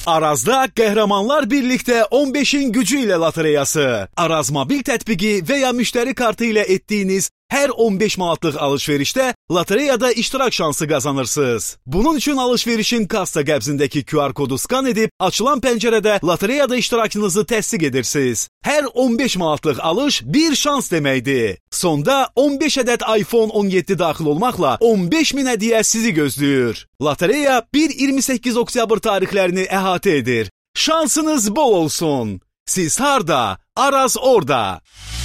Arazda qəhrəmanlar birlikdə 15-in gücü ilə lotereyası. Araz mobil tətbiqi və ya müştəri kartı ilə etdiyiniz hər 15 manatlıq alış-verişdə lotereyada iştirak şansı qazanırsınız. Bunun üçün alış-verişin kassa qəbzindəki QR kodu skan edib, açılan pəncərədə lotereyada iştirakınızı təsdiq edirsiniz. Hər 15 manatlıq alış bir şans deməkdir. Sonda 15 ədəd iPhone 17 daxil olmaqla 15.000 hədiyyə sizi gözləyir. Lotereya 1-28 oktyabr tarixlərini əhatə edir. Şansınız bol olsun. Siz harda? Araz orada.